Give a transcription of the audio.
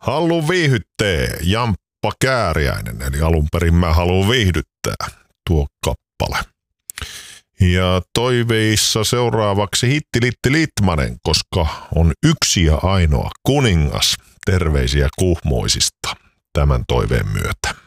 Haluun viihyttää, Jamppa Kääriäinen, eli alun perin mä haluun viihdyttää tuo kappale. Ja toiveissa seuraavaksi Hitti Litti Litmanen, koska on yksi ja ainoa kuningas. Terveisiä Kuhmoisista tämän toiveen myötä.